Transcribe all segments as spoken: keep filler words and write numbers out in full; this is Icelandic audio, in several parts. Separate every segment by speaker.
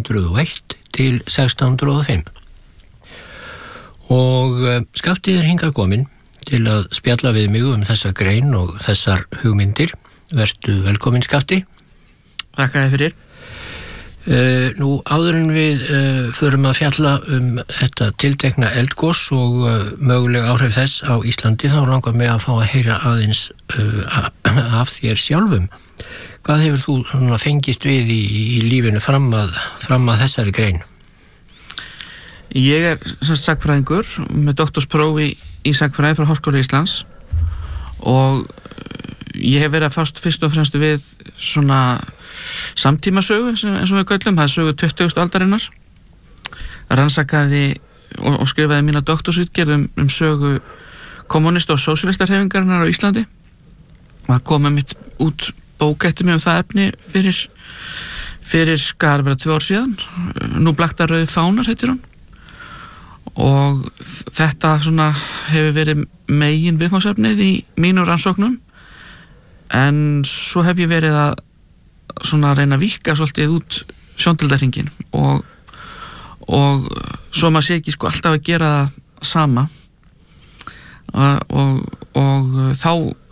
Speaker 1: hundruð og eitt til sextán hundruð og fimm. Og Skafti er hingað kominn til að spjalla við mig um þessa grein og þessar hugmyndir. Vertu velkominn, Skafti.
Speaker 2: Þakka þér fyrir.
Speaker 1: Uh, nú áður en við uh, förum að fjalla um þetta tiltekna eldgos og uh, möguleg áhrif þess á Íslandi, þá langar mig að fá að heyra aðeins uh, af þér sjálfum. Hvað hefur þú svona fengist við í, í lífinu fram að, fram að þessari grein?
Speaker 2: Ég er sem sagnfræðingur með doktorspróf í, í sagnfræði frá Háskóla Íslands og ég hef verið að fást fyrst og fremst við svona samtímasögu eins og við köllum, það er sögu tuttugustu aldarinnar. Rannsakaði og, og skrifaði mína doktorsritgerð um, um sögu kommunista og sósíalistarhreyfingarinnar á Íslandi. Það kom mitt út bók eftir mig um það efni fyrir fyrir hvað er verið tvö ár síðan. Nú blakta rauði fánar heitir hann. Og þetta svona hefur verið megin viðfangsefnið í mínum rannsóknum, en svo hef ég verið að svona reyna að víkka svolítið út sjóndeildarhringinn og, og svo maður sé ekki sko alltaf að gera það sama og, og, og þá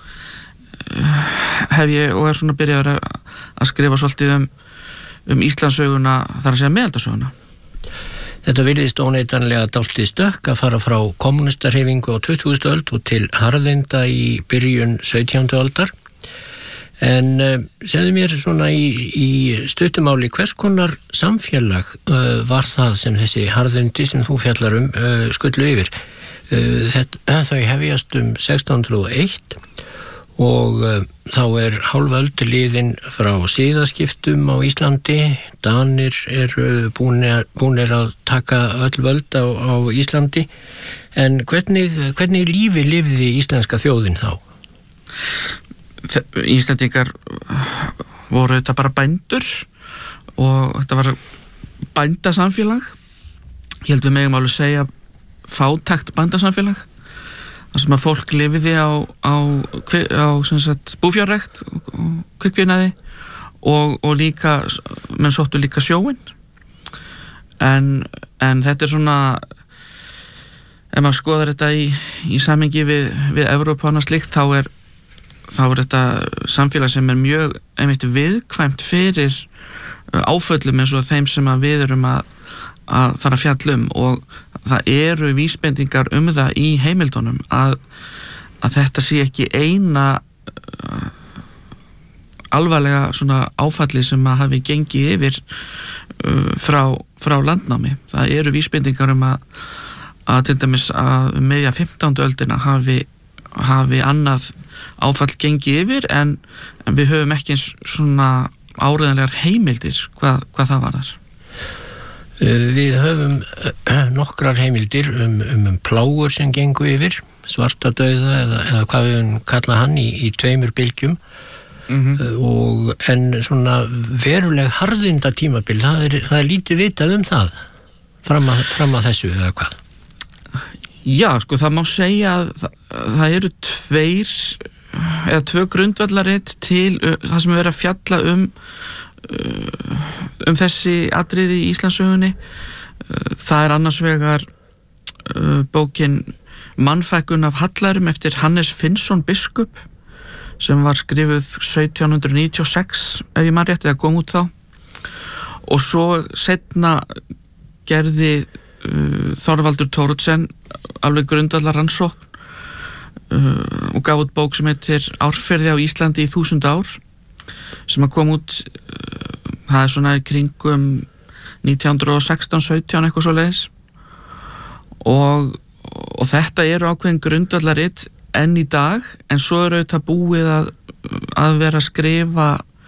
Speaker 2: hef ég og er svona byrjað að, að skrifa svolítið um, um Íslandssöguna, þar að segja miðaldasöguna.
Speaker 1: Þetta virðist óneitanlega dálítið stökk að fara frá kommunistarhreyfingu á tuttugustu öld og til harðinda í byrjun sautjándu aldar. En uh, segðu mér svona í, í stuttumáli, hvers konar samfélag uh, var það sem þessi harðindi sem þú fjallar um uh, skullu yfir? Uh, þetta, þau hefjast um sextán hundruð og eitt og uh, þá er hálföld liðin frá siðaskiptum á Íslandi. Danir eru búnir, búnir að taka öll völd á, á Íslandi. En hvernig, hvernig lífi lifði íslenska þjóðin þá?
Speaker 2: Íslendingar voru þetta bara bændur og þetta var bændasamfélag. Ég held við megum alveg segja fátækt bændasamfélag, þar sem að fólk lifiði á, á, á sem sagt, búfjárrækt og kvikvinnaði og, og líka, menn sóttu líka sjóinn. En, en þetta er svona, ef maður skoðar þetta í, í samhengi við, við Evrópu og annað slíkt, þá er þá er þetta samfélag sem er mjög einmitt viðkvæmt fyrir áföllum eins og þeim sem að við erum að, að fara að fjalla um, og það eru vísbendingar um það í heimildunum að, að þetta sé ekki eina uh, alvarlega svona áfalli sem að hafi gengið yfir uh, frá, frá landnámi. Það eru vísbendingar um að, að til dæmis að um miðja fimmtándu öldina hafi hafi annað áfall gengið yfir, en, en við höfum ekki eins svona áreiðanlegar heimildir hvað, hvað það varðar.
Speaker 1: Við höfum nokkrar heimildir um, um, um plágur sem gengu yfir, svartadauða eða, eða hvað við höfum kallað hann í, í tveimur bylgjum. Mm-hmm. og, en svona veruleg harðinda tímabil, það er, það er lítið vitað um það fram að, fram að þessu eða hvað?
Speaker 2: Já, sko, það má segja að það, það eru tveir eða tvö grundvallarit til uh, það sem er verið að fjalla um uh, um þessi atriði í Íslandssögunni. Uh, það er annars vegar uh, bókin Mannfækkun af hallærum eftir Hannes Finnsson biskup, sem var skrifuð sautján hundruð níutíu og sex ef ég man rétt, eða kom út þá, og svo seinna gerði uh, Þorvaldur Thoroddsen alveg grundvallar rannsókn uh, og gaf út bók sem heitir Árferði á Íslandi í þúsund ár, sem að kom út uh, það er svona í kringum nítján hundruð og sextán sautján eitthvað svo leiðis, og, og þetta eru ákveðin grundvallarit enn í dag, en svo er auðvitað búið að, að vera að skrifa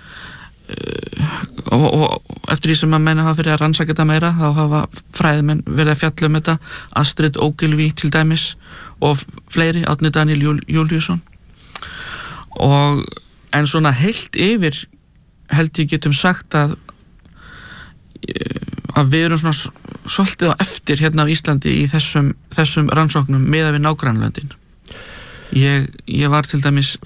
Speaker 2: uh, og, og eftir því sem að menna hafa fyrir að rannsaka þetta meira, þá hafa fræðimenn verið að fjalla um þetta, Astrid Ogilvy til dæmis og fleiri, Árni Daníel Júl, Júlíusson. Og en svona heilt yfir held ég getum sagt að að við erum svona svolítið á eftir hérna á Íslandi í þessum, þessum rannsóknum miðað við nágrannlöndin. Ég, ég var til dæmis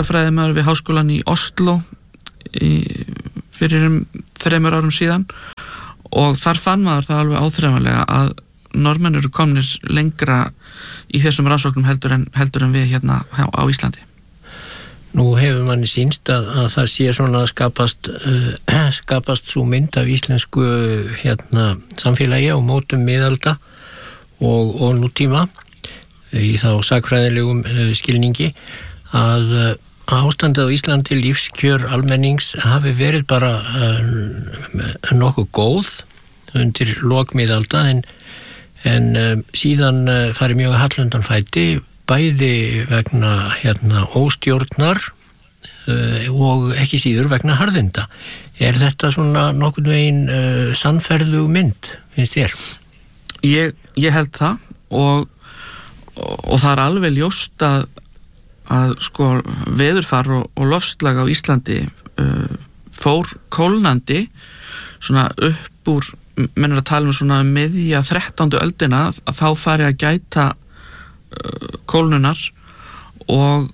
Speaker 2: gestafræðimaður við háskólan í Oslo í, fyrir um þremur árum síðan, og þar fann maður það alveg áþreifanlega að Norðmenn eru komnir lengra í þessum rannsóknum heldur en, heldur en við hérna á Íslandi.
Speaker 1: Nú hefur manni sýnst að, að það sé svona skapast, uh, skapast svo mynd af íslensku hérna, samfélagi á mótum miðalda og, og nútíma í þá sakfræðilegum uh, skilningi að uh, ástandið á Íslandi, lífskjör almennings hafi verið bara uh, nokkuð góð undir lok miðalda en, en uh, síðan uh, farið mjög hallundan fæti bæði vegna hérna óstjórnar uh, og ekki síður vegna harðinda. Er þetta svona nokkurn veginn uh, sannferðu mynd, finnst þér?
Speaker 2: Ég, ég held það og, og, og það er alveg ljóst að að sko veðurfar og, og loftslag á Íslandi uh, fór kólnandi svona upp úr, mennur að tala um svona miðja þrettándu öldina að þá fari að gæta uh, kólnunar og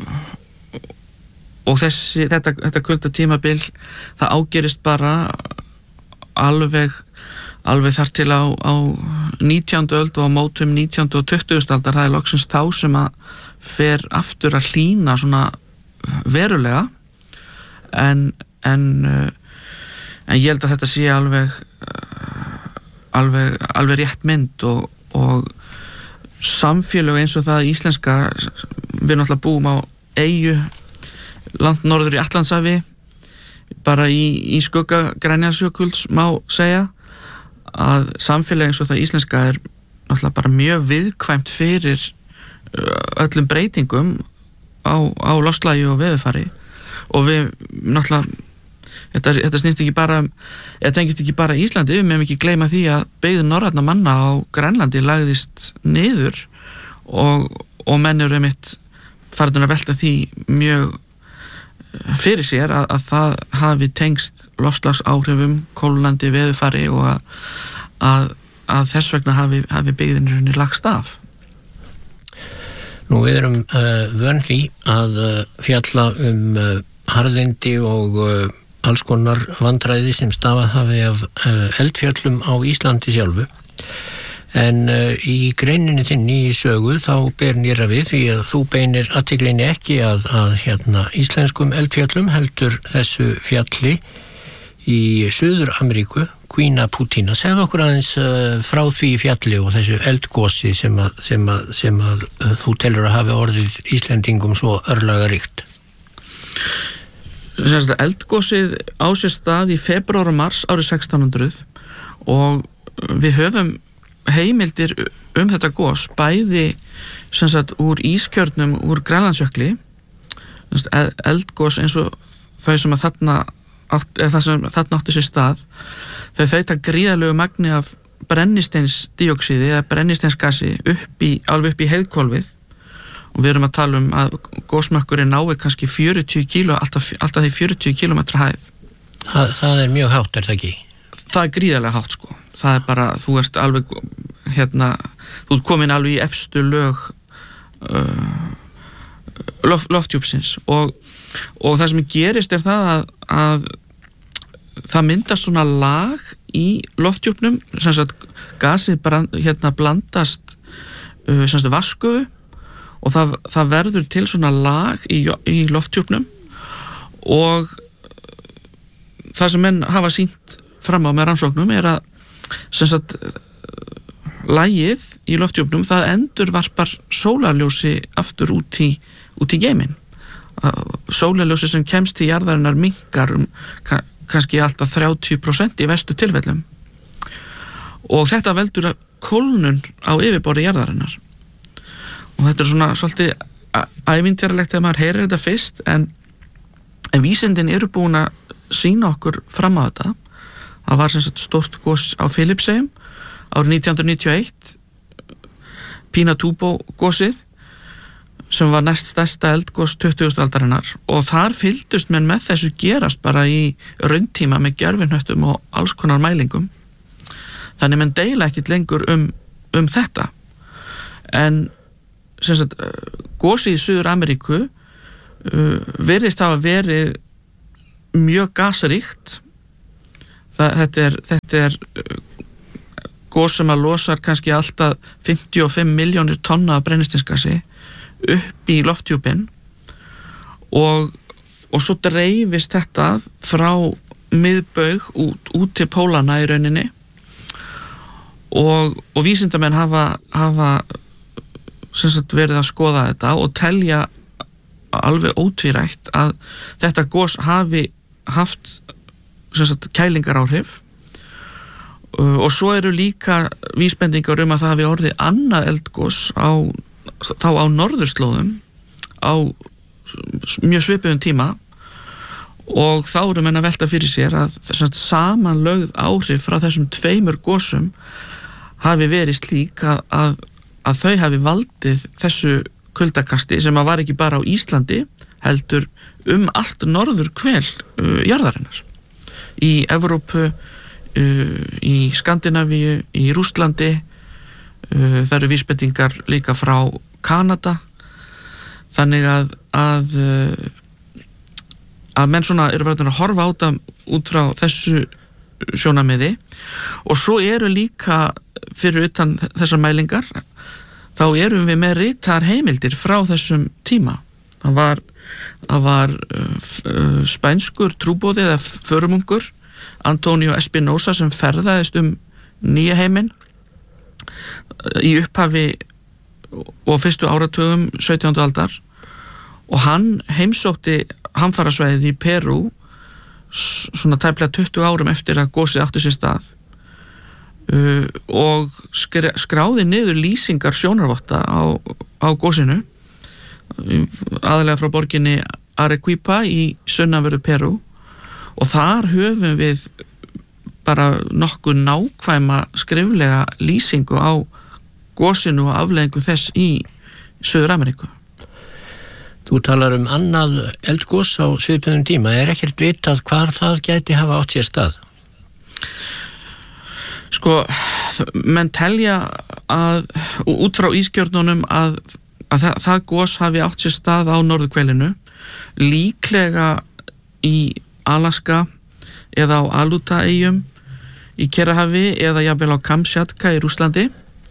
Speaker 2: og þessi, þetta, þetta kulda tímabil það ágerist bara alveg alveg þar til á, á nítjándu öld og á mótum nítjándu og tuttugustu aldar, það er loksins þá sem að fer aftur að hlýna svona verulega en, en, en ég held að þetta sé alveg alveg, alveg rétt mynd og, og samfélög eins og það íslenska, við náttúrulega búum á eyju langt norður í Atlantshafi bara í, í skugga Grænlandsjökuls má segja að samfélög eins og það íslenska er náttúrulega bara mjög viðkvæmt fyrir öllum breytingum á, á loftslagi og veðurfari og við náttúrulega þetta, þetta snýst ekki bara þetta tengist ekki bara Íslandi, við meðum ekki gleyma því að byggð norrænna manna á Grænlandi lagðist niður og, og menn eru einmitt farin að velta því mjög fyrir sér að, að það hafi tengst loftslagsáhrifum, kólnandi veðurfari og að, að, að þess vegna hafi, hafi byggðinni lagst af.
Speaker 1: Nú við erum uh, vön því að uh, fjalla um uh, harðindi og uh, alls konar vandræði sem stafað hafi af uh, eldfjöllum á Íslandi sjálfu. En uh, í greininni þinni í sögu þá ber nýra við því að þú beinir athyglinni ekki að, að hérna, íslenskum eldfjöllum heldur þessu fjalli í Suður-Ameríku, Quina-Putina. Segðu okkur aðeins uh, frá því fjalli og þessu eldgosi sem að, sem að, sem að uh, þú telur að hafi orðið Íslendingum svo örlagaríkt.
Speaker 2: Eldgosið á sér stað í febrúar og mars árið sextán hundruð og við höfum heimildir um þetta gos bæði sem sagt úr ískjörnum úr Grænlandsjökli, eldgos eins og þau sem að þarna átt, eða það sem þarna átti sér stað þau þauta gríðarlegu magni af brennisteinsdíoxíði eða brennisteinsgasi upp í, alveg upp í heiðhvolfið og við erum að tala um að gosmökkurinn nái kannski fjörutíu kíló, alltaf, alltaf því fjörutíu kílómetra hæð.
Speaker 1: Það, það er mjög hátt, er það ekki?
Speaker 2: Það er gríðarlega hátt sko. Það er bara, þú ert alveg hérna, þú ert komin alveg í efstu lög uh, loft, lofthjúpsins og, og það sem gerist er það að, að það myndast svona lag í lofthjúpnum, sem sagt gasið brand, hérna blandast uh, sem sagt vatnsgufu og það, það verður til svona lag í, í lofthjúpnum og það sem menn hafa sýnt fram á með rannsóknum er að sem sagt lagið í lofthjúpnum það endurvarpar sólarljósi aftur út í, út í geiminn. Sólarljósi sem kemst til jarðarinnar minnkar um ka, kannski alltaf þrjátíu prósent í vestu tilfellum og þetta veldur að kólnun á yfirborði jarðarinnar og þetta er svona svolítið ævintýralegt þegar maður heyrir þetta fyrst en, en vísindin eru búin að sýna okkur fram á þetta. Það var sem sagt stórt gos á Filippseyjum árið nítján hundruð níutíu og eitt, Pinatubo gosið sem var næst stærsta eldgos tuttugustu aldarinnar og þar fylgdust menn með þessu gerast bara í rauntíma með gervihnöttum og alls konar mælingum. Þannig menn deila ekkit lengur um, um þetta. En sem sagt gosið í Suður-Ameríku uh, virðist hafa verið mjög gasríkt. það, þetta er, þetta er gos sem að losar kannski alltaf fimmtíu og fimm milljónir tonna af brennisteinsgasi upp í lofthjúpinn og, og svo dreifist þetta frá miðbaug út, út til pólana í rauninni og, og vísindamenn hafa, hafa sem sagt verið að skoða þetta og telja alveg ótvírætt að þetta gos hafi haft sem sagt kælingaráhrif og svo eru líka vísbendingar um að það hafi orðið annað eldgos á, þá á norðurslóðum á mjög svipuðum tíma og þá eru menn að velta fyrir sér að sagt, samanlögð áhrif frá þessum tveimur gosum hafi verið slík að, að, að þau hafi valdið þessu kuldakasti sem að var ekki bara á Íslandi heldur um allt norður hvel uh, jarðarinnar í Evrópu, uh, í Skandinavíu, í Rússlandi uh, það eru vísbendingar líka frá Kanada þannig að að, uh, að menn svona eru verið að horfa á það út frá þessu sjónarmiði og svo eru líka fyrir utan þessar mælingar þá erum við með ritar heimildir frá þessum tíma. Það var, það var uh, spænskur trúboði eða förumungur, Antonio Espinosa, sem ferðaðist um nýja heiminn í upphafi og fyrstu áratugum sautjándu aldar og hann heimsótti hamfarasvæðið í Perú svona tæplega tuttugu árum eftir að gosið átti sér stað. Uh, og skráði niður lýsingar sjónarvotta á, á gosinu aðalega frá borginni Arequipa í sunnanverðu Perú og þar höfum við bara nokkuð nákvæma skriflega lýsingu á gosinu og afleiðingu þess í Suður-Ameríku.
Speaker 1: Þú talar um annað eldgos á svipuðum tíma. Er ekkert vitað hvar það gæti hafa átt sér stað?
Speaker 2: Sko, menn telja að, út frá ískjörnunum að, að það, það gos hafi átt sér stað á norðurhvelinu, líklega í Alaska eða á Aleutá-eyjum í Kyrrahafi eða jafnvel á Kamchatka í Rússlandi.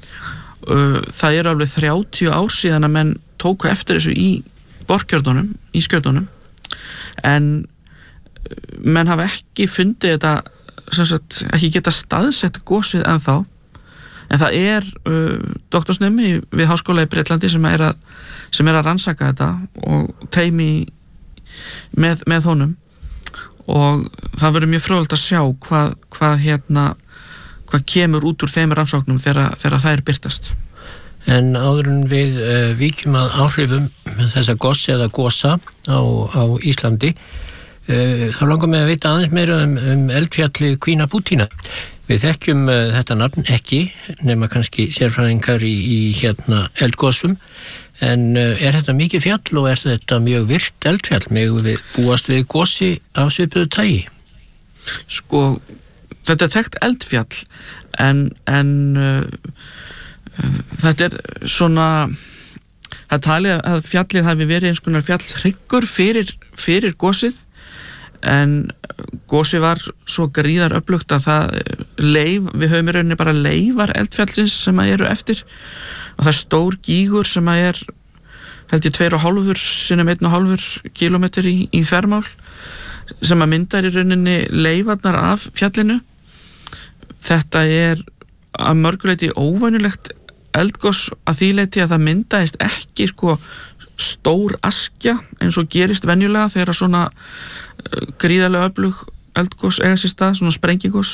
Speaker 2: Það eru alveg þrjátíu ár síðan að menn tóku eftir þessu í borkjörnunum, í skjörnunum, en menn hafa ekki fundið þetta sem sagt, ekki geta staðsett gosið ennþá en það er uh, doktorsnemi við Háskóla í Bretlandi sem er að, sem er að rannsaka þetta og teymi með, með honum og það verður mjög fróðlegt að sjá hvað, hvað hérna hvað kemur út úr þeim rannsóknum þegar, þegar það er birtast.
Speaker 1: En áður en við uh, víkjum að áhrifum þessa goss eða gosa á, á Íslandi þá langar mig að vita aðeins meira um, um eldfjallið Kvínaputína. Við þekkjum uh, þetta nafn ekki, nema kannski sérfræðingar í, í hérna eldgosum, en uh, er þetta mikið fjall og er þetta mjög virkt eldfjall? Megum við búast við gosi af svipuðu tagi?
Speaker 2: Sko, þetta er þekkt eldfjall, en, en uh, uh, þetta er svona, það talið að fjallið hafi verið eins konar fjallshryggur fyrir, fyrir gosið, en gosið var svo gríðar öflugt að það leif, við höfum í rauninni bara leifar eldfjallsins sem að eru eftir og það er stór gígur sem að er held ég tveir og hálfur sinnum einn og hálfur kílómetr í, í þvermál sem að myndar í rauninni leifarnar af fjallinu. Þetta er að mörguleiti óvanulegt eldgos að því leiti að það myndaðist ekki sko stór askja eins og gerist venjulega þegar svona gríðarlega öflug eldgos eiga sér stað, svona sprengigos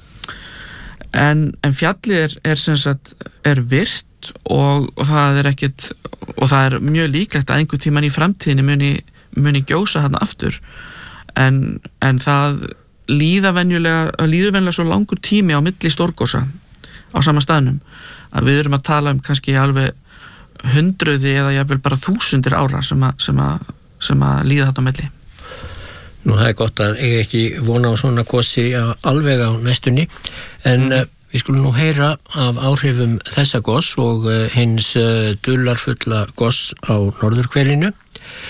Speaker 2: en, en fjallið er, er sem sagt er virt og, og það er ekkit og það er mjög líklegt að einhver tíman í framtíðinni muni, muni gjósa þarna aftur en, en það líða venjulega, líður venjulega svo langur tími á milli stórgosa á sama staðnum að við erum að tala um kannski alveg hundruði eða jafnvel bara þúsundir ára sem að, sem að, sem að líða þetta á milli.
Speaker 1: Nú það er gott að eiga ekki vona á svona gosi alveg á næstunni en mm. uh, við skulum nú heyra af áhrifum þessa gos og uh, hins uh, dullarfulla gos á norðurhvelinu.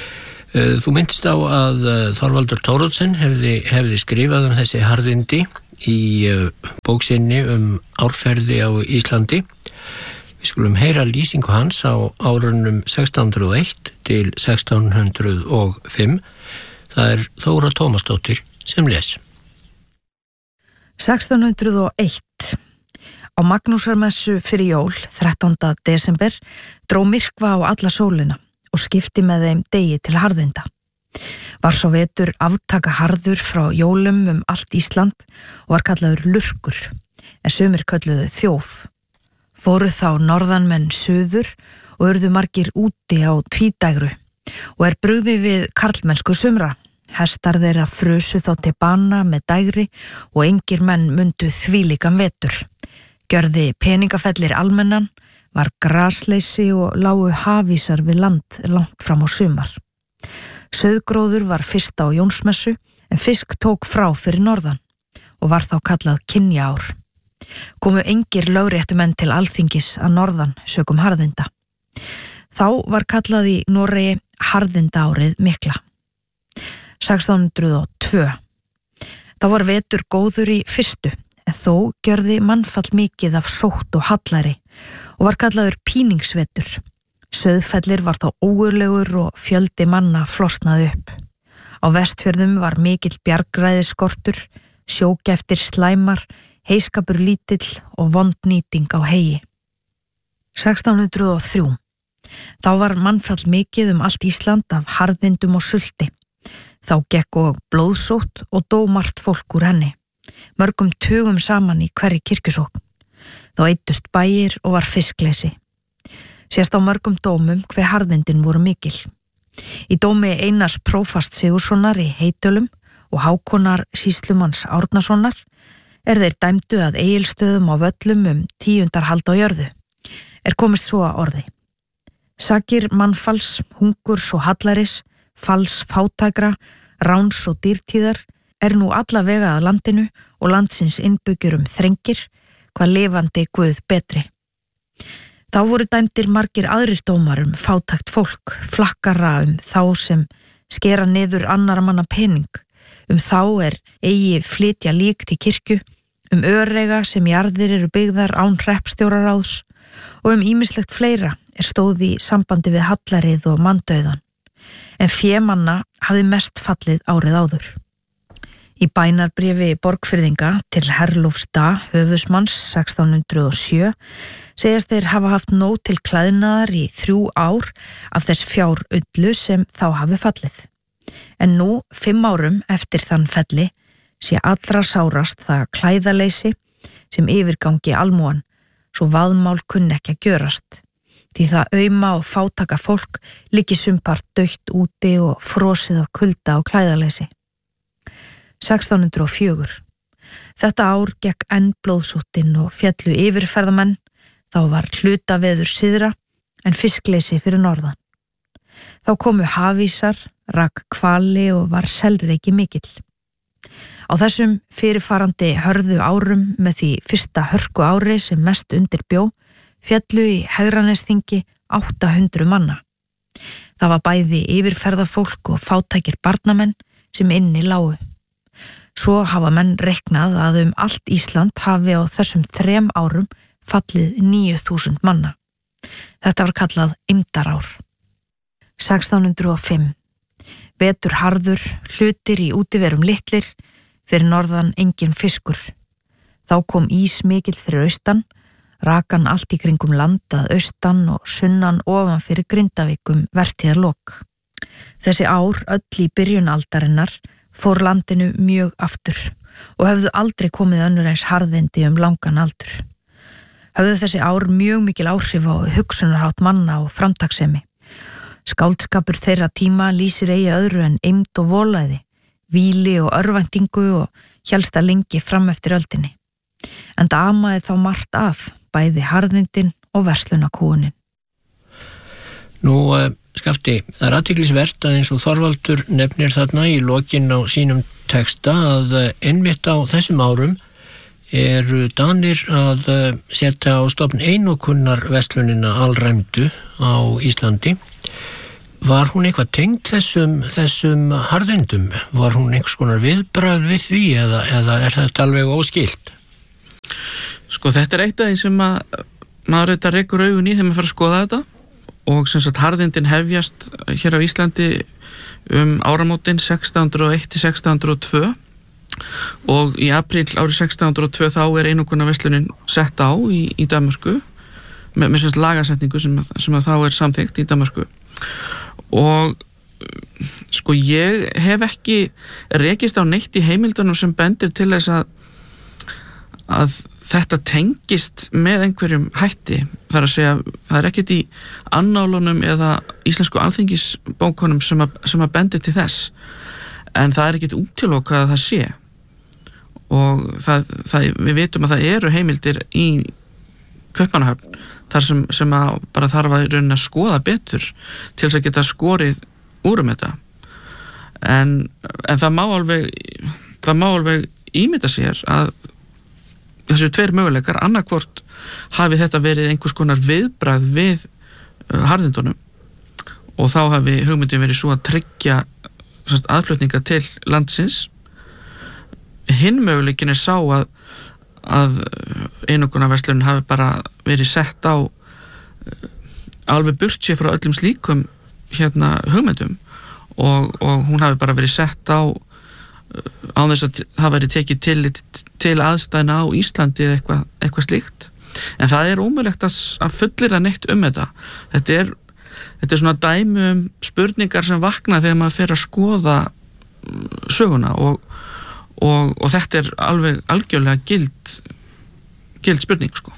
Speaker 1: Uh, þú myndist á að uh, Þorvaldur Thoroddsen hefði, hefði skrifað um þessi harðindi í bóksinni um árferði á Íslandi. Við skulum heyra lýsingu hans á árunum sextán hundruð og eitt til sextán hundruð og fimm. Það er Þóra Tómasdóttir sem les.
Speaker 3: sextán hundruð og eitt. Á Magnúsarmessu fyrir jól, þrettánda desember, dró myrkva á alla sólina og skipti með þeim degi til harðinda. Var sá vetur aftaka harður frá jólum um allt Ísland og var kallaður lurkur, en sumir kölluðu þjóf. Fóru þá norðanmenn suður og urðu margir úti á tvídægru og er brugði við karlmennsku sumra. Hestar þeirra frusu þá til bana með dægri og engir menn mundu þvílíkan vetur. Gjörði peningafellir almennan, var grasleysi og lágu hafísar við land langt fram á sumar. Sauðgróður var fyrst á Jónsmessu en fisk tók frá fyrir norðan og var þá kallað kynjaár. Komu engir lögréttumenn til alþingis að norðan sökum harðinda. Þá var kallað í Noregi harðindaárið mikla. sextán hundruð og tvö. Þá var vetur góður í fyrstu, en þó gjörði mannfall mikið af sótt og hallæri og var kallaður píningsvetur. Sauðfellir var þá ógurlegur og fjöldi manna flosnaði upp. Á Vestfjörðum var mikill bjargræðisskortur, sjógeftir slæmar, heiskapur lítill og vond nýting á heyi. sextán hundruð og þrjú. Þá var mannfall mikið um allt Ísland af harðindum og sulti. Þá gekk og blóðsótt og dó margt fólk úr henni. Mörgum tugum saman í hverri kirkjusókn. Þá eyddust bæir og var fiskleysi. Sést á mörgum dómum hve harðindin voru mikil. Í dómi Einars prófast Sigurssonar í Heitölum og Hákonar sýslumanns Árnasonar er þeir dæmdu að Egilsstöðum á Völlum um tíundarhald á jörðu. Er komist svo að orði. Sakir mannfalls, hungurs og hallaris, falls fátækra, ráns og dýrtíðar er nú alla vega að landinu og landsins innbyggjur um þrengir, hvað lifandi Guð betri. Þá voru dæmdir margir aðrir dómar um fátækt fólk, flakkara um þá sem skera niður annara manna pening, um þá er eigi flytja lík til kirkju, um öreiga sem jarðir eru byggðar án hreppstjóraráðs og um ýmislegt fleira er stóð í sambandi við hallarið og manndauðan, en fémanna hafði mest fallið árið áður. Í bænarbréfi Borgfirðinga til Herlofs dag höfðusmanns sextán hundruð og sjö segjast þeir hafa haft nóg til klæðnaðar í þrjú ár af þess fjárullu sem þá hafi fallið. En nú, fimm árum eftir þann felli, sé allra sárast það klæðaleysi sem yfirgangi almúan, svo vaðmál kunni ekki að gjörast, því það auma og fátaka fólk liggi sumpart dautt úti og frosið af kulda og klæðaleysi. sextán hundruð og fjögur. Þetta ár gekk enn blóðsóttin og fjallu yfirferðamenn, þá var hlutaveður syðra en fiskleysi fyrir norðan. Þá komu hafísar, rak hvali og var selreiki mikill. Á þessum fyrirfarandi hörðu árum með því fyrsta hörku ári sem mest undir bjó, fjallu í Hegranesþingi átta hundruð manna. Það var bæði yfirferðafólk og fátækir barnamenn sem inni lágu. Svo hafa menn reiknað að um allt Ísland hafi á þessum þrem árum fallið níu þúsund manna. Þetta var kallað Imdarár. sextán hundruð og fimm. Vetur harður, hlutir í útiverum litlir, fyrir norðan engin fiskur. Þá kom ís mikill fyrir austan, rakan allt í kringum land að austan og sunnan ofan fyrir Grindavíkum vertíðarlok. Þessi ár öll í byrjun aldarinnar fór landinu mjög aftur og höfðu aldrei komið önnur eins harðindi um langan aldur. Höfðu þessi ár mjög mikil áhrif á hugsunarhátt manna og framtakssemi. Skáldskapur þeirra tíma lýsir eigi öðru en eymd og volaði, víli og örvæntingu og hélsta lengi fram eftir öldinni. Enda amaði þá margt að, bæði harðindin og verslunarkúunin.
Speaker 1: Nú, Skafti, það er athyglisvert að eins og Þorvaldur nefnir þarna í lokin á sínum texta að einmitt á þessum árum eru Danir að setja á stofn einokunnar verslunina alræmdu á Íslandi Var hún eitthvað tengd þessum, þessum harðindum? Var hún einhvers konar viðbragð við því eða, eða er þetta alveg óskilt?
Speaker 2: Sko þetta er eitt af því sem að maður auðvitað rekur augun í þegar maður fyrir að skoða þetta og sem sagt harðindin hefjast hér á Íslandi um áramótin sextán hundruð og eitt til sextán hundruð og tvö og í apríl árið sextán hundruð og tvö þá er einokunarverslunin sett á í, í Danmörku með, með sem sagt lagasetningu sem, sem að þá er samþykkt í Danmörku. Og sko ég hef ekki rekist á neitt í heimildunum sem bendir til þess að að þetta tengist með einhverjum hætti. Það er að segja, það er ekkert í annálunum eða íslensku alþingisbókunum sem að, sem að bendir til þess en það er ekkert útilokað að það sé og það, það, við vitum að það eru heimildir í Kaupmannahöfn þar sem, sem að bara þarf að raunin að skoða betur til þess að geta skorið úr um þetta en, en það má alveg það má alveg ímynda sér að þessu tveir möguleikar annarkvort hafi þetta verið einhvers konar viðbragð við uh, harðindunum og þá hafi hugmyndin verið svo að tryggja sagt, aðflutninga til landsins. Hinn möguleikin er sá að að einokunarverslunin hafi bara verið sett á alveg burt sér frá öllum slíkum hérna hugmyndum og, og hún hafi bara verið sett á á þess að það verið tekið til, til aðstæðna á Íslandi eða eitthvað, eitthvað slíkt en það er ómögulegt að, að fullyrða neitt um þetta. Þetta er, þetta er svona dæmi um spurningar sem vakna þegar maður fer að skoða söguna og Og, og þetta er alveg algjörlega gild, gild spurning sko.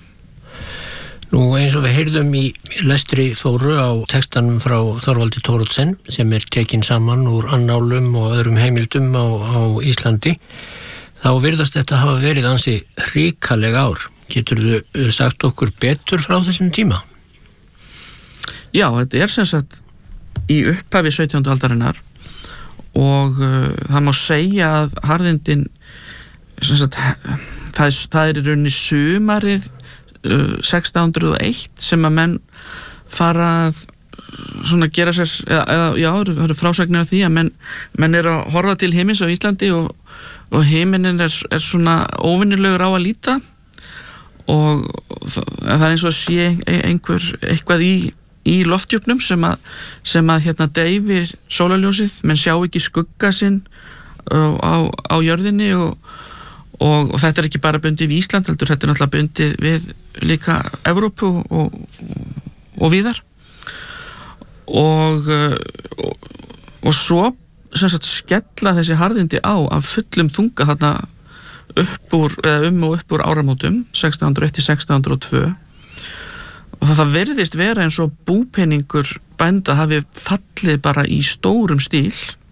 Speaker 1: Nú eins og við heyrðum í lestri Þóru á textanum frá Þorvaldi Thoroddsen sem er tekinn saman úr annálum og öðrum heimildum á, á Íslandi þá virðast þetta hafa verið ansi hrikaleg ár. Geturðu sagt okkur betur frá þessum tíma?
Speaker 2: Já, þetta er sem sagt í upphafi sautjándu aldarinnar og uh, það má segja að harðindin sagt, það, er, það er í rauninni sumarið uh, sextán hundruð og eitt sem að menn fara að svona gera sér eða, eða, já, það eru frásagnir af því að menn, menn er að horfa til himins á Íslandi og, og himinin er, er svona óvinnilegur á að líta og það, það er eins og að sé einhver eitthvað í í loftdjúpnum sem að, sem að hérna deyfir sólarljósið, menn sjá ekki skugga sinn á, á, á jörðinni og, og, og þetta er ekki bara bundið við Ísland, heldur þetta er náttúrulega bundið við líka Evrópu og, og, og víðar og, og, og svo sem sagt skella þessi harðindi á af fullum þunga þarna upp úr, eða um og upp úr áramótum sextán hundruð og eitt til sextán hundruð og tvö og það verðist vera eins og búpeningur bænda hafi fallið bara í stórum stíl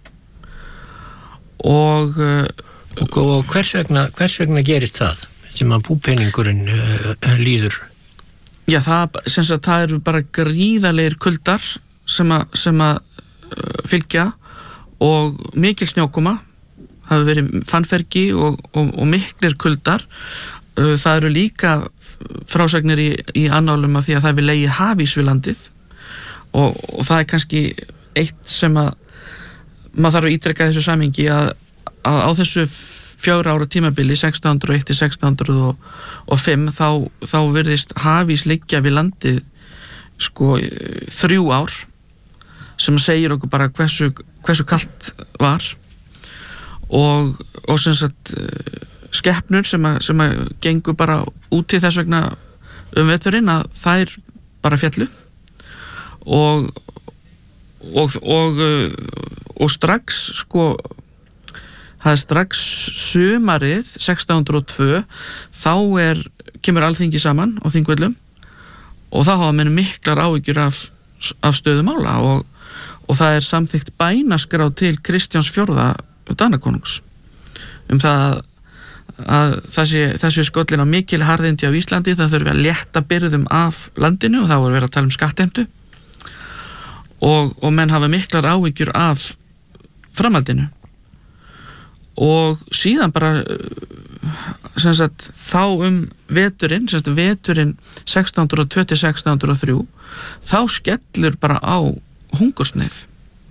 Speaker 2: og
Speaker 1: og, og hvers vegna hvers vegna gerist það sem að búpeningurinn uh, líður?
Speaker 2: Já, það, sem sagt, það eru bara gríðarlegir kuldar sem að, sem að uh, fylgja og mikil snjókoma hafi verið fannfergi og, og, og miklir kuldar. Það eru líka frásagnir í, í annálum af því að það vil leigi hafís við landið og, og það er kannski eitt sem að maður þarf að ítreka þessu samhengi að, að á þessu fjögra ára tímabili sextán hundruð og eitt til sextán hundruð og fimm þá, þá virðist hafís liggja við landið sko þrjú ár sem segir okkur bara hversu, hversu kalt var og, og sem sagt skeppnur sem að, sem að gengur bara úti þess vegna um veturinn að þær bara fjallu og og, og og strax sko það er strax sumarið sextán hundruð og tvö þá er, kemur alþingi saman á Þingvöllum og þá hafa menn miklar áhyggjur af, af stöðu mála og, og það er samþykkt bænaskrá til Kristjáns fjórða Danakonungs um það að þessi, þessi skollin á mikil harðindi á Íslandi, það þurfi að létta byrðum af landinu og þá er verið að tala um skattheimtu og, og menn hafa miklar áhyggjur af framhaldinu og síðan bara sem sagt þá um veturinn sem sagt veturinn sextán hundruð og tvö til sextán hundruð og þrjú þá skellur bara á hungursneið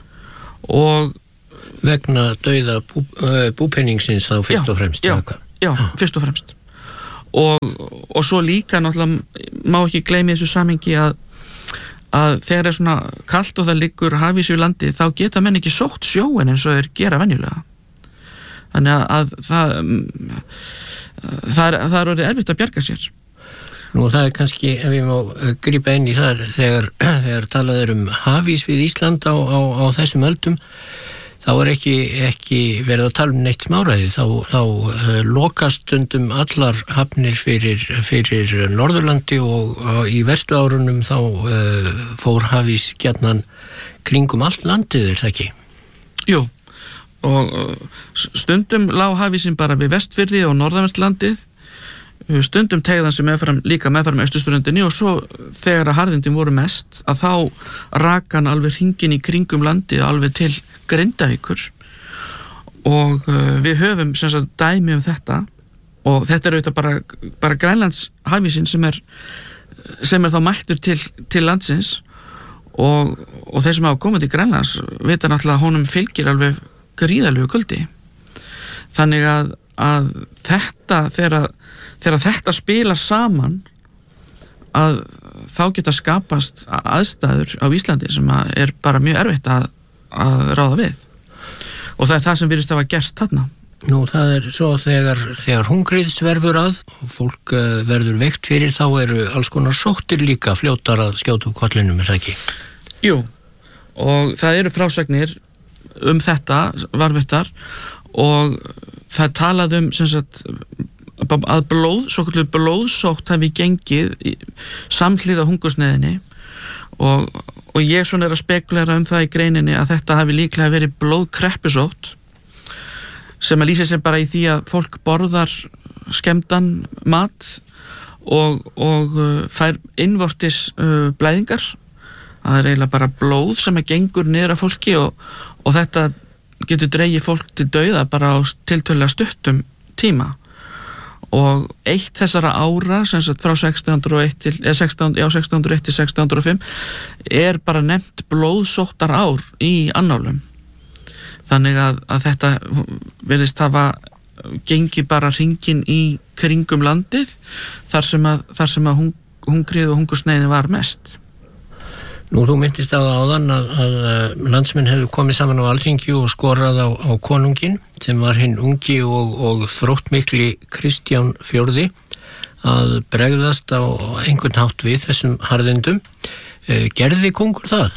Speaker 2: og
Speaker 1: vegna dauða bú, búpenningsins þá fyrst
Speaker 2: já,
Speaker 1: og fremst
Speaker 2: já, já, fyrst og fremst og, og svo líka náttúrulega má ekki gleyma í þessu samhengi að, að þegar er svona kalt og það liggur hafís við landi þá geta menn ekki sótt sjóin eins og þeir gera venjulega þannig að, að það það er, það er orðið erfitt að bjarga sér.
Speaker 1: Nú það er kannski, ef ég má grípa inn í það, þegar, þegar talað er um hafís við Ísland á, á, á þessum öldum, þá er ekki, ekki verið að tala um neitt smáræði, þá, þá uh, lokast stundum allar hafnir fyrir, fyrir Norðurlandi og uh, í vestu árunum þá uh, fór hafís gjarnan kringum allt landið, er það ekki?
Speaker 2: Jú, og uh, stundum lá hafísinn bara við Vestfirði og norðanvertlandið, stundum tegðan sem meðfram, líka meðfram austurströndinni og svo þegar að harðindin voru mest að þá rakan alveg hringin í kringum landið alveg til Grindavíkur og uh, við höfum sem sagt dæmi um þetta og þetta er auðvitað bara, bara Grænlands hafísinn sem er sem er þá mættur til, til landsins og, og þeir sem hafa komið til Grænlands vita náttúrulega að honum fylgir alveg gríðalegu kuldi þannig að, að þetta þegar, þegar þetta spila saman að þá geta skapast aðstæður á Íslandi sem að er bara mjög erfitt að, að ráða við og það er það sem virðist að hafa gerst þarna.
Speaker 1: Nú það er svo þegar, þegar hungrið sverfur að og fólk uh, verður veikt fyrir þá eru alls konar sóttir líka fljótar að skjóta upp kollinum, er það ekki?
Speaker 2: Jú, og það eru frásagnir um þetta varðveittar og það talað um sem sagt að blóð, svo kallu blóðsótt hafi gengið samhliða hungursneiðinni og, og ég svona er að spekulera um það í greininni að þetta hafi líklega verið blóðkreppusótt sem að lýsa sem bara í því að fólk borðar skemmdan mat og, og fær innvortis uh, blæðingar það er eiginlega bara blóð sem að gengur niður af fólki og, og þetta getur dregið fólk til dauða bara á tiltölulega stuttum tíma og eitt þessara ára sem sagt frá sextán hundruð og eitt til eða sextán, já, sextán hundruð og eitt til sextán hundruð og fimm er bara nefnt blóðsóttar ár í annálum þannig að, að þetta virðist hafa gengið bara hringinn í kringum landið þar sem að, þar sem að hung, hungrið og hungursneiðin var mest.
Speaker 1: Nú, þú myndist á það áðan að, að landsmenn hefðu komið saman á Alþingi og skorað á, á konungin sem var hinn ungi og, og þróttmikli Kristján fjórði að bregðast á einhvern hátt við þessum harðindum. Gerði kongur það?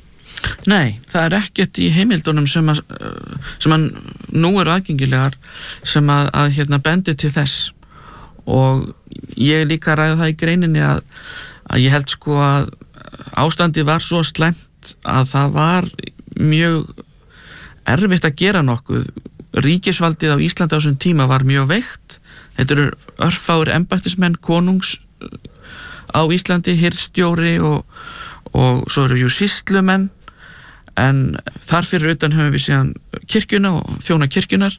Speaker 2: Nei, það er ekkert í heimildunum sem að, sem að nú eru aðgengilegar sem að, að hérna bendir til þess og ég líka ræði það í greininni að, að ég held sko að ástandið var svo slæmt að það var mjög erfitt að gera nokkuð. Ríkisvaldið á Íslandi á þessum tíma var mjög veikt. Þetta eru örfáir embættismenn konungs á Íslandi, hirðstjóri og, og svo eru jú sýslumenn en þar fyrir utan höfum við síðan kirkjuna og þjóna kirkjunar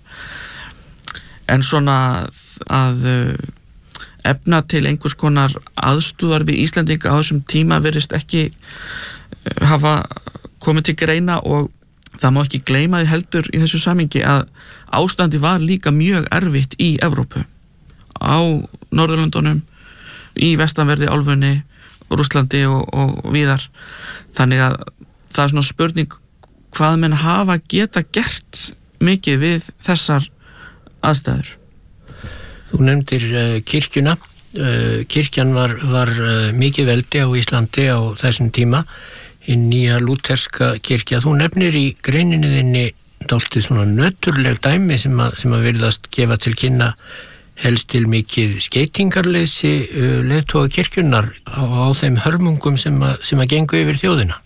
Speaker 2: en svona að efna til einhvers konar aðstúðar við Íslandinga á þessum tíma virðist ekki hafa komið til greina og það má ekki gleyma því heldur í þessu samhengi að ástandi var líka mjög erfitt í Evrópu á Norðurlöndunum í vestanverði álfunni, Rússlandi og, og víðar þannig að það er svona spurning hvað menn hafa geta gert mikið við þessar aðstæður.
Speaker 1: Þú nefndir uh, kirkjuna. Uh, kirkjan var, var uh, mikið veldi á Íslandi á þessum tíma, hinn nýja lúterska kirkja. Þú nefnir í greininni þinni dálítið svona nöturleg dæmi sem að, sem að virðast gefa til kynna helst til mikið skeytingarleysi uh, leiðtoga kirkjunar á, á þeim hörmungum sem að, sem að gengu yfir þjóðina.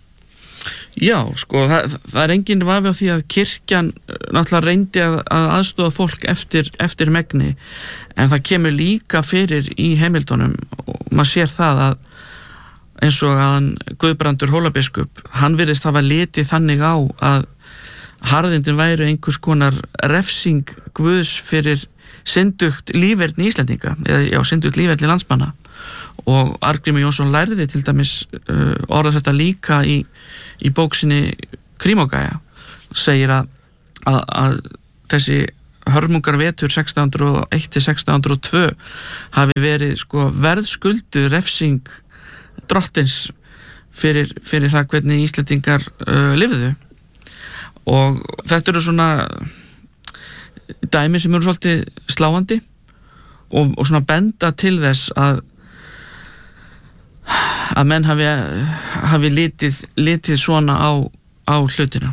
Speaker 2: Já, sko, það, það er enginn vafi á því að kirkjan náttúrulega reyndi að, að aðstofa fólk eftir, eftir megni, en það kemur líka fyrir í heimildunum og maður sér það að eins og að hann Guðbrandur Hólabiskup, hann virðist hafa litið þannig á að harðindin væru einhvers konar refsing Guðs fyrir syndugt líferni Íslendinga, eða já, syndugt líferni landsmanna og Arngrímur Jónsson lærði til dæmis uh, orða þetta líka í, í bóksinni Krímógæja, segir að, að, að þessi hörmungar vetur sextán hundruð og eitt til sextán hundruð og tvö hafi verið sko verðskuldu refsing drottins fyrir, fyrir það hvernig Íslendingar uh, lifðu, og þetta eru svona dæmi sem eru svolítið sláandi og, og svona benda til þess að að menn hafi, hafi litið, litið svona á, á hlutina.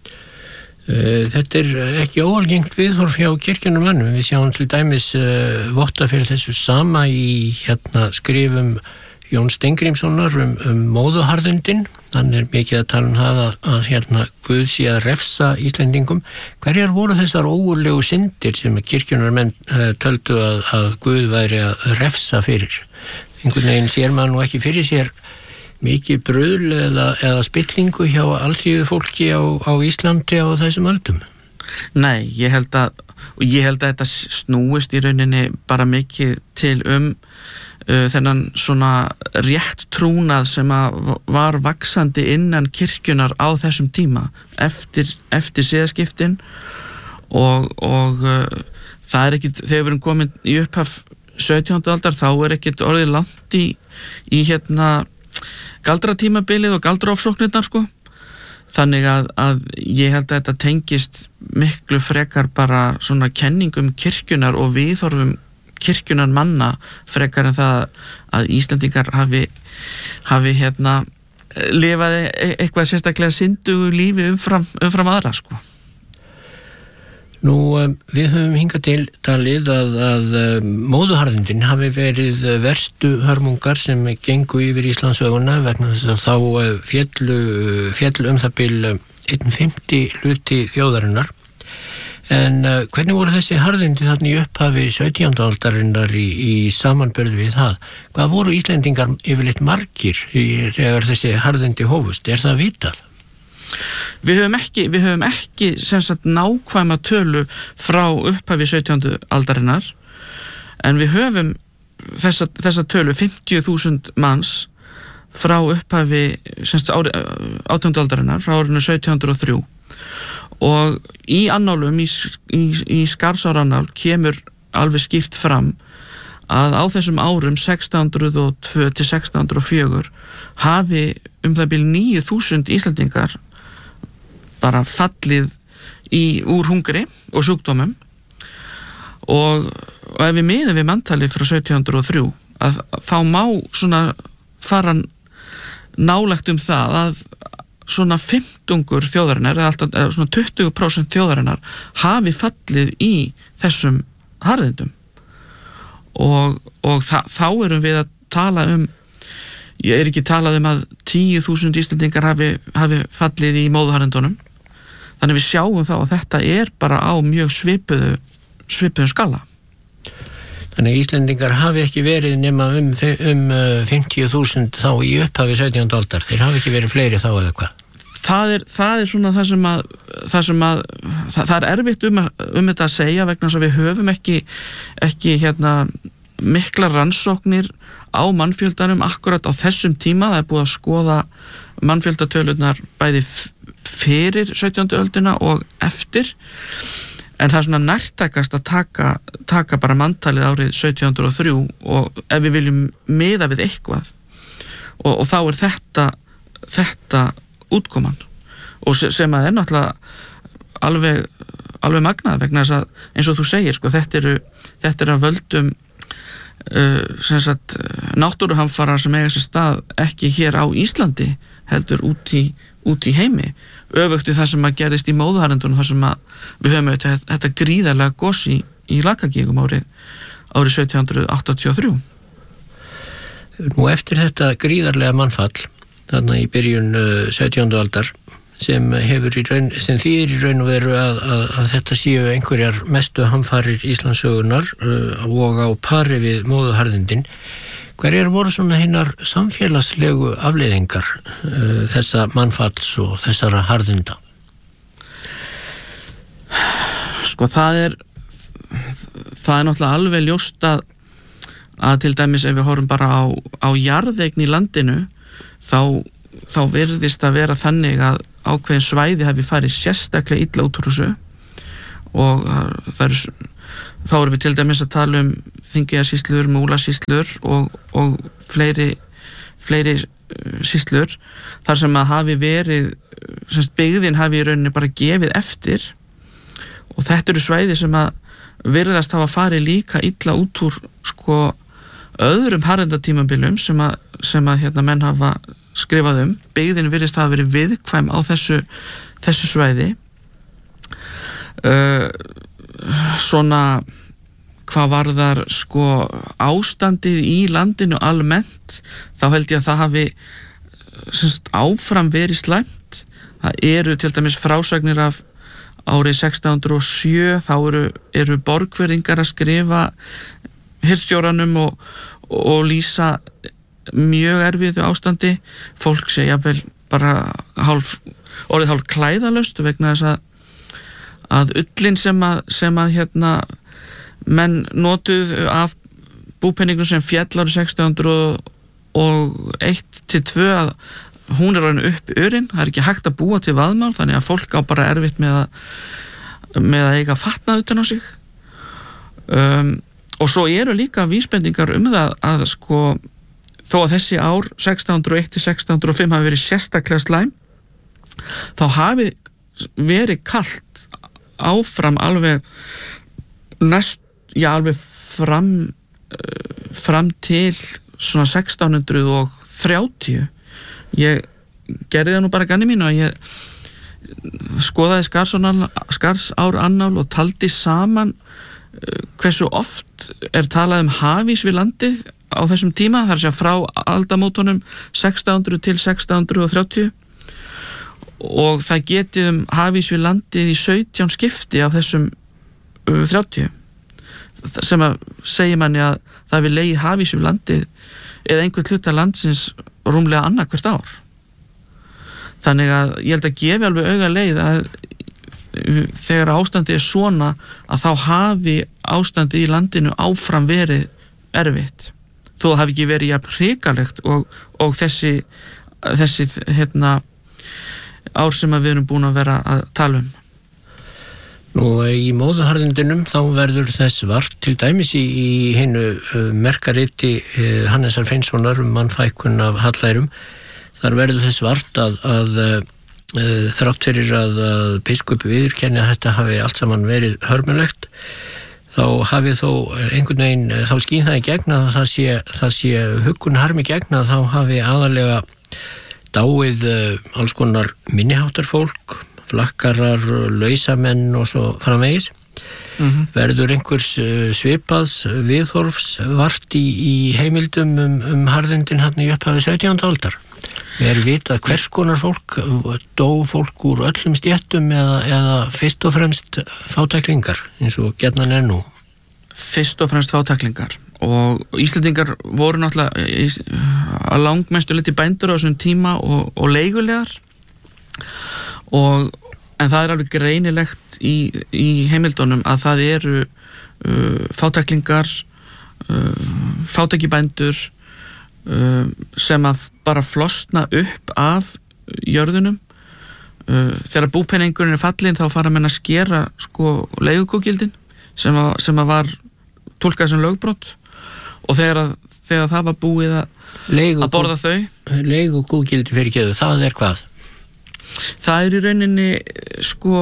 Speaker 1: Þetta er ekki óalgengt viðhorf hjá kirkjunarmönnum. Við sjáum til dæmis uh, votta fyrir þessu sama í hérna skrifum Jón Steingrímssonar um, um móðuharðindin. Hann er mikið að tala um það að, að hérna Guð sé að refsa Íslendingum. Hverjar voru þessar ógurlegu syndir sem kirkjunarmenn uh, töldu að, að Guð væri að refsa fyrir? Einhvern veginn sér maður nú ekki fyrir sér mikið bröðl eða, eða spillingu hjá alþýðu fólki á, á Íslandi á þessum öldum?
Speaker 2: Nei, ég held að og ég held að þetta snúist í rauninni bara mikið til um uh, þennan svona rétt trúnað sem að var vaxandi innan kirkjunar á þessum tíma eftir, eftir siðaskiptin og, og uh, það er ekkit, þegar við erum komin í upphaf sautjándu aldar, þá er ekkit orðið langt í, í hérna galdratímabilið og galdraofsóknirnar sko. Þannig að, að ég held að þetta tengist miklu frekar bara svona kenningum kirkjunar og viðhorfum kirkjunar manna frekar en það að Íslendingar hafi, hafi hérna lifaði eitthvað sérstaklega syndugu lífi umfram, umfram aðra sko.
Speaker 1: Nú, við höfum hingað til talið að, að móðuharðindin hafi verið verstu hörmungar sem gengu yfir Íslandssöguna vegna þess að þá féllu, féllu um það bil einn fimmti hluti þjóðarinnar. En hvernig voru þessi harðindi þarna í upphafi sautjándu aldarinnar í, í samanburði við það? Hvað voru Íslendingar yfirleitt margir þegar þessi harðindi hófust? Er það vitað?
Speaker 2: Við höfum ekki, við höfum ekki sem sagt nákvæma tölu frá upphafi sautjándu aldarinnar, en við höfum þessa, þessa tölu fimmtíu þúsund manns frá upphafi sem sagt átjándu aldarinnar, frá árinu sautján hundruð og þrjú, og í annálum í, í, í Skarðsárannál kemur alveg skýrt fram að á þessum árum sextán hundruð og tvö til sextán hundruð og fjögur hafi um það bil níu þúsund Íslendingar bara fallið í, úr hungri og sjúkdómum, og, og ef við miðum við manntali frá sautján hundruð og þrjú að, að þá má svona fara nálægt um það að svona fimmtungur þjóðarinnar eða, alltaf, eða svona tuttugu prósent þjóðarinnar hafi fallið í þessum harðindum, og, og þa, þá erum við að tala um, ég er ekki talað um að tíu þúsund Íslendingar hafi, hafi fallið í móðuharðindunum. Þannig við sjáum þá að þetta er bara á mjög svipuðu, svipuðu skala.
Speaker 1: Þannig Íslendingar hafi ekki verið nema um, um fimmtíu þúsund þá í upphafi sautjándu aldar. Þeir hafi ekki verið fleiri þá eða hvað?
Speaker 2: Það er, það er svona það sem að, það sem að, það, það er erfitt um, um þetta að segja vegna þess að við höfum ekki, ekki hérna mikla rannsóknir á mannfjöldanum akkurat á þessum tíma. Það er búið að skoða mannfjöldatölunar bæði fyrir sautjándu öldina og eftir, en það er svona nærtækast að taka, taka bara manntalið árið sautján hundruð og þrjú og ef við viljum miða við eitthvað og, og þá er þetta þetta útkoman, og sem að er náttúrulega alveg, alveg magnað vegna þess að eins og þú segir sko, þetta eru þetta er að völdum uh, sem sagt náttúruhamfarar sem eiga sér stað ekki hér á Íslandi heldur út í, út í heimi, öfugt við það sem að gerist í móðuharðindunum, þar sem að við höfum auðvitað þetta gríðarlega gos í, í Lakagígum árið, árið sautján hundruð áttatíu og þrjú.
Speaker 1: Nú eftir þetta gríðarlega mannfall þarna í byrjun uh, sautjándu aldar sem hefur í raun, sem þýðir í raun og veru að, að, að þetta séu einhverjar mestu hamfarir Íslandssögunar uh, og á pari við móðuharðindin. Hverjar voru svona hinnar samfélagslegu afleiðingar uh, þessa mannfalls og þessara harðinda?
Speaker 2: Sko það er það er náttúrulega alveg ljóst að að til dæmis ef við horfum bara á, á jarðeign í landinu þá, þá virðist að vera þannig að ákveðin svæði hafi farið sérstaklega illa út úr þessu og það er, þá erum við til dæmis að tala um Þingeyjarsýslur, Múlasýslur og, og fleiri, fleiri sýslur þar sem að hafi verið semst byggðin hafi í rauninni bara gefið eftir og þetta eru svæði sem að virðast hafa farið líka illa út úr sko öðrum harðindatímabilum sem að, sem að hérna menn hafa skrifað um. Byggðin virðist hafa verið viðkvæm á þessu, þessu svæði. Uh, svona hvað varðar sko ástandið í landinu almennt, þá held ég að það hafi semst áfram verið slæmt. Það eru til dæmis frásagnir af árið sextán hundruð og sjö, þá eru, eru borgverðingar að skrifa hirðstjóranum og, og lýsa mjög erfiðu ástandi. Fólk segja vel bara hálf, orðið hálf klæðalaust vegna þess að að ullin sem að, sem að hérna menn notuð af búpenningum sem fjall árið sextán hundruð og eitt til tvö að hún er orðin upp örin, það er ekki hægt að búa til vaðmál þannig að fólk á bara erfitt með að, með að eiga fatnað utan á sig um, og svo eru líka vísbendingar um það að sko þó að þessi ár sextán hundruð og eitt til sextán hundruð og fimm hafi verið sérstaklega slæm þá hafi verið kalt áfram alveg næst, já alveg fram uh, fram til svona sextán hundruð og þrjátíu. Ég gerði það nú bara ganni mínu að ég skoðaði Skarðsár annál og taldi saman uh, hversu oft er talað um hafís við landið á þessum tíma, þar sé að frá aldamótunum sextán hundruð til sextán hundruð og þrjátíu og það getið um hafís við landið í sautján skipti af þessum uh, þrjátíu sem að segja manni að það við legið hafís við landið eða einhvern hluta landsins rúmlega annað hvert ár. Þannig að ég held að gefi alveg auga leið að þegar ástandið er svona að þá hafi ástandið í landinu áfram verið erfitt þó það hafi ekki verið jafn hrikalegt og, og þessi, þessi hérna ár sem að við erum búin að vera að tala um.
Speaker 1: Nú í móðuharðindunum þá verður þess vart til dæmis í, í hinu uh, merkariti uh, Hannesar Finnssonar um mannfækkun af hallærum. Þar verður þess vart að, að uh, þrátt fyrir að, að biskupi viðurkenni að þetta hafi allt saman verið hörmulegt þá hafi þó einhvern veginn þá skín það í gegn að það sé, það sé huggun harmi gegn að þá hafi aðalega dáið uh, alls konar minniháttar fólk, flakkarar, lausamenn og svo framvegis. Mm-hmm. Verður einhvers uh, svipaðs viðhorfs vart í, í heimildum um, um harðindin hann í upphafi sautjándu aldar. Við erum vitað hvers konar fólk, dó fólk úr öllum stéttum eða, eða fyrst og fremst fátæklingar eins og gjarnan er nú.
Speaker 2: Fyrst og fremst fátæklingar. Og Íslendingar voru náttúrulega að langmestu liti bændur á þessum tíma og, og leigulegar og, en það er alveg greinilegt í, í heimildunum að það eru uh, fátæklingar uh, fátækibændur uh, sem að bara flosna upp af jörðunum uh, þegar búpenningurinn er fallin þá fara menn að skera sko leigukúgildin sem að, sem að var túlkað sem lögbrot og þegar, að, þegar það var búið að, Leigu, að borða þau.
Speaker 1: Leigukúgildi fyrir keðu, það er hvað?
Speaker 2: Það er í rauninni sko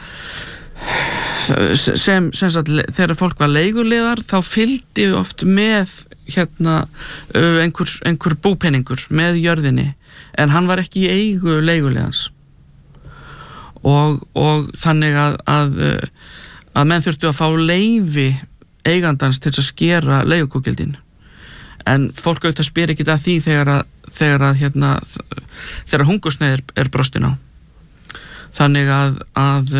Speaker 2: sem, sem sagt, þegar fólk var leigulegar þá fylgdi oft með hérna einhver, einhver búpenningur með jörðinni en hann var ekki í eigu leigulegans og, og þannig að, að, að menn þurftu að fá leyfi eigandans til að skera leigukúgildin en fólk auðvitað spyr ekki að því þegar að, þegar að hérna, þegar hungursneyð er, er brostin á þannig að, að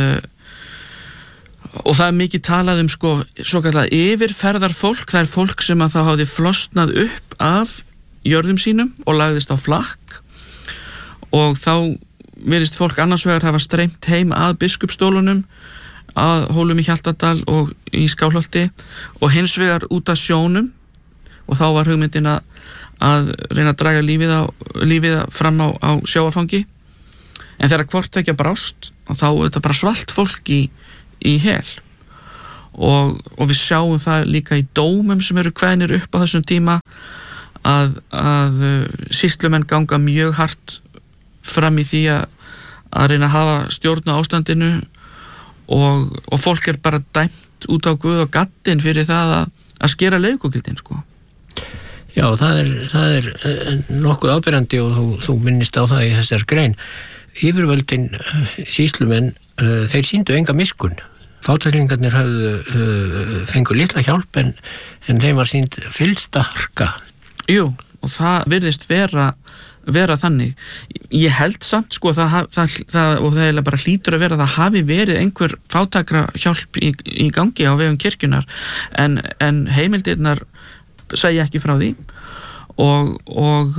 Speaker 2: og það er mikið talað um sko, svo kallar yfirferðar fólk, það er fólk sem að það hafði flosnað upp af jörðum sínum og lagðist á flakk og þá virðist fólk annars vegar hafa streymt heim að biskupsstólunum að Hólum í Hjaltadal og í Skálholti og hins vegar út af sjónum og þá var hugmyndin að, að reyna að draga lífið, á, lífið fram á, á sjávarfangi, en þegar hvort ekki brást og þá er þetta bara svalt fólk í, í hel og, og við sjáum það líka í dómum sem eru kveðnir upp á þessum tíma að, að sýslumenn ganga mjög hart fram í því að, að reyna að hafa stjórn á ástandinu og, og fólk er bara dæmt út á guð og gaddinn fyrir það að, að skera leigugildin sko.
Speaker 1: Já, það er, það er nokkuð ábyrjandi og þú, þú minnist á það í þessar grein. Yfirvöldin sýslumenn, þeir sýndu enga miskunn. Fátæklingarnir hafðu fengu litla hjálp en, en þeim var sýnd fyllsta harka.
Speaker 2: Jú, og það virðist vera vera þannig. Ég held samt sko það, það, það, og það er bara hlýtur að vera að það hafi verið einhver fátækra hjálp í, í gangi á vegum kirkjunar en, en heimildirnar segja ekki frá því og, og,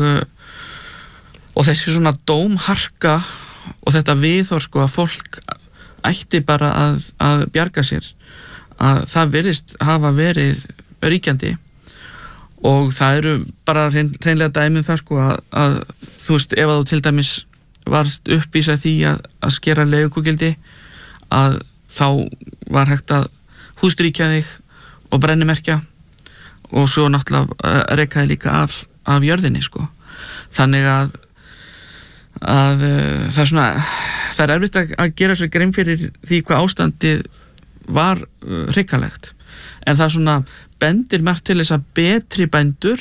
Speaker 2: og þessi svona dómharka og þetta viðhorf sko að fólk ætti bara að, að bjarga sér að það virðist hafa verið ríkjandi og það eru bara reyn, reynlega dæmið það sko að, að þú veist ef að þú til dæmis varst uppvísað því að, að skera leigugildi að þá var hægt að hústríkja þig og brennimerkja og svo náttúrulega rekaði líka af, af jörðinni sko. Þannig að, að það er svona, það er erfitt að, að gera sér grein fyrir því hvað ástandið var hrikalegt. En það er svona bendir margt til þess að betri bændur,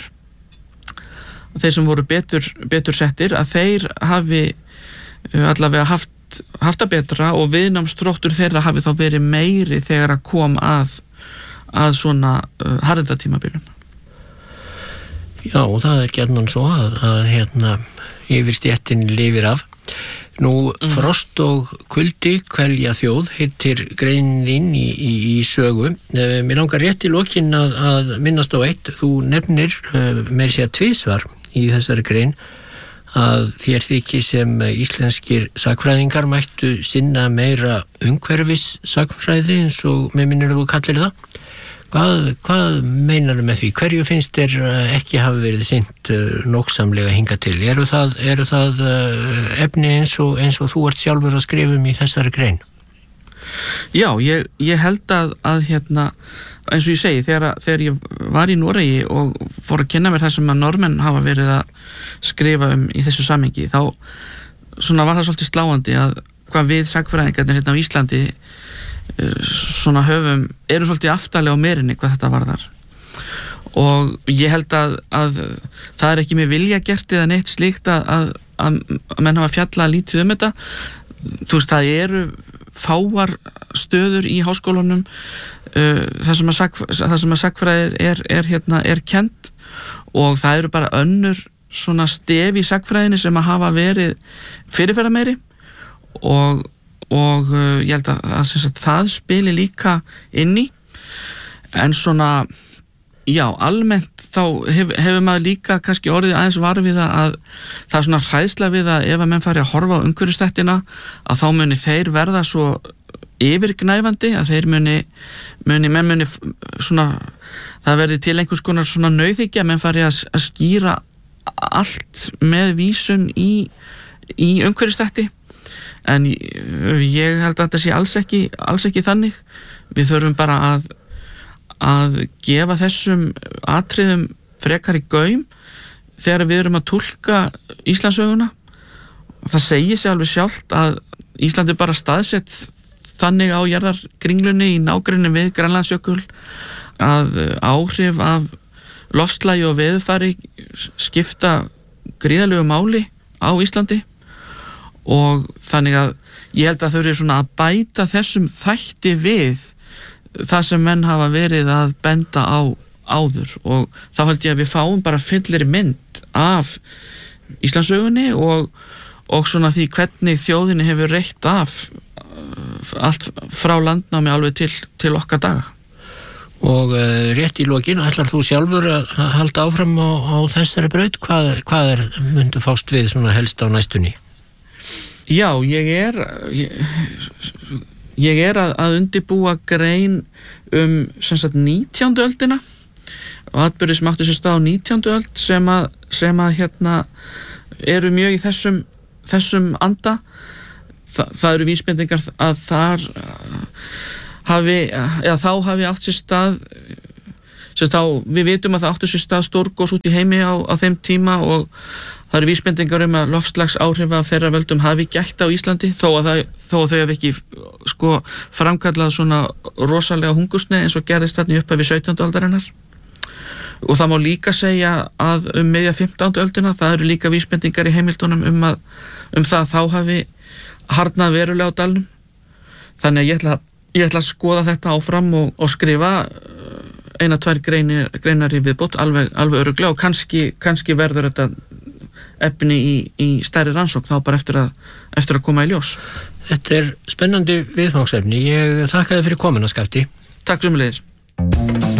Speaker 2: þeir sem voru betur, betur settir, að þeir hafi allavega haft, haft að betra og viðnámsþróttur þeirra hafi þá verið meiri þegar að kom að að svona uh, harðindatímabilum.
Speaker 1: Já, og það er gjarnan svo að, að hérna yfirstéttin lifir af. Nú, mm. Frost og kuldi kvelja þjóð heitir greinin í, í, í sögu. Eh, mér langar rétt í lokin að, að minnast á eitt. Þú nefnir eh, með sér tvisvar í þessari grein að þér þykir sem íslenskir sakfræðingar mættu sinna meira umhverfis sakfræði eins og með minnir þú kallir það. Hvað, hvað meinar með því? Hverju finnst þér ekki hafa verið sinnt nógsamlega hinga til? Eru það, eru það efni eins og, eins og þú ert sjálfur að skrifa um í þessari grein?
Speaker 2: Já, ég, ég held að, að hérna, eins og ég segi, þegar, þegar ég var í Noregi og fór að kynna mér það sem að normenn hafa verið að skrifa um í þessu samhengi, þá svona var það svolítið sláandi að hvað við sakfræðingarnir hérna á Íslandi svona höfum, eru svolítið aftarlega á merinni hvað þetta varðar og ég held að, að það er ekki með vilja gert eða neitt slíkt að, að, að menn hafa fjallað lítið um þetta. Þú veist, það eru fáar stöður í háskólanum uh, það sem að, sak, það sem að sakfræðir er, er, hérna, er kent og það eru bara önnur svona stef í sakfræðinni sem að hafa verið fyrirferða meiri og og uh, ég held að, að, að það spili líka inn í en svona já, almennt þá hef, hefur maður líka kannski orðið aðeins var við það að það er svona hræðsla við að ef að menn fari að horfa á umhverfisþættina að þá muni þeir verða svo yfirgnæfandi að þeir muni, muni menn muni svona, það verði til einhvers konar svona nauðhyggja, menn fari að, að skýra allt með vísun í, í umhverfisþætti. En ég held að þetta sé alls ekki, alls ekki þannig. Við þurfum bara að, að gefa þessum atriðum frekari gaum þegar við erum að túlka Íslandssöguna. Það segir sig alveg sjálft að Ísland er bara staðsett þannig á jarðarkringlunni í nágrenni við Grænlandsjökul að áhrif af loftslagi og veðurfari skipta gríðarlegu máli á Íslandi. Og þannig að ég held að þau eru svona að bæta þessum þætti við það sem menn hafa verið að benda á áður og þá held ég að við fáum bara fyllir mynd af Íslandssögunni og, og svona því hvernig þjóðinni hefur reitt af allt frá landnámi alveg til, til okkar daga.
Speaker 1: Og uh, rétt í lokin, ætlar þú sjálfur að halda áfram á, á þessari braut? Hvað, hvað er myndu fást við svona helst á næstunni?
Speaker 2: Já, ég er ég, ég er að, að undirbúa grein um sem sagt nítjándu öldina og atburði sem áttu sér stað á nítjándu öld sem að, sem að hérna eru mjög í þessum, þessum anda. Þa, það eru vísbendingar að þar hafi, eða þá hafi átt sér stað, sem þá, við vitum að það áttu sér stað stórgos út í heimi á, á þeim tíma og það eru vísbendingar um að loftslags áhrif af þeirra völdum hafi gætt á Íslandi þó að, það, þó að þau hafi ekki sko, framkallað svona rosalega hungursneyð eins og gerðist þarna í upphafi sautjándu aldarinnar. Og það má líka segja að um miðja fimmtándu öldina það eru líka vísbendingar í heimildunum um, að, um það að þá hafi harnað verulega á dalnum. Þannig að ég ætla, ég ætla að skoða þetta áfram og, og skrifa eina, tvær greinar, greinar í viðbót alveg, alveg örugglega og kannski, kannski verður þetta efni í, í stærri rannsókn þá bara eftir að, eftir að koma í ljós.
Speaker 1: Þetta er spennandi viðfangsefni. Ég þakka þér fyrir komuna, Skafti.
Speaker 2: Takk sömuleiðis.